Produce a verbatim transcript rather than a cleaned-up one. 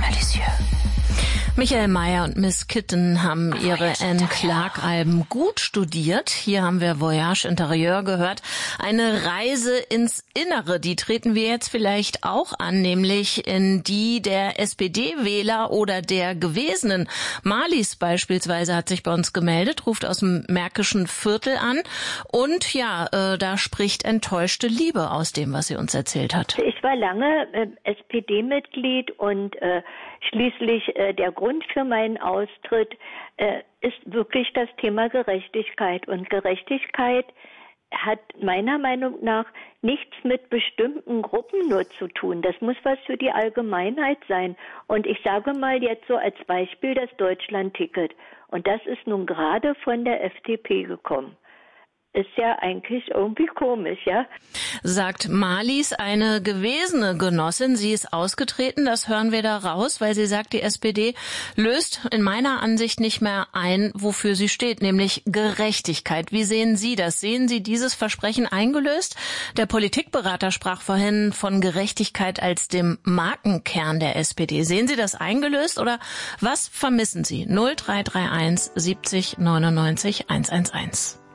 Malisieux. Michael Mayer und Miss Kitten haben ihre Anne Clark-Alben gut studiert. Hier haben wir Voyage Intérieur gehört. Eine Reise ins Innere, die treten wir jetzt vielleicht auch an, nämlich in die der S P D-Wähler oder der Gewesenen. Marlies beispielsweise hat sich bei uns gemeldet, ruft aus dem Märkischen Viertel an. Und ja, äh, da spricht enttäuschte Liebe aus dem, was sie uns erzählt hat. Ich war lange äh, S P D-Mitglied und äh, schließlich äh, der Grund für meinen Austritt äh, ist wirklich das Thema Gerechtigkeit. Und Gerechtigkeit hat meiner Meinung nach nichts mit bestimmten Gruppen nur zu tun. Das muss was für die Allgemeinheit sein. Und ich sage mal jetzt so als Beispiel das Deutschland-Ticket. Und das ist nun gerade von der F D P gekommen. Ist ja eigentlich irgendwie komisch, ja? Sagt Marlies, eine gewesene Genossin. Sie ist ausgetreten, das hören wir da raus, weil sie sagt, die S P D löst in meiner Ansicht nicht mehr ein, wofür sie steht, nämlich Gerechtigkeit. Wie sehen Sie das? Sehen Sie dieses Versprechen eingelöst? Der Politikberater sprach vorhin von Gerechtigkeit als dem Markenkern der S P D. Sehen Sie das eingelöst oder was vermissen Sie? null drei drei eins siebzig neunundneunzig hunderteelf.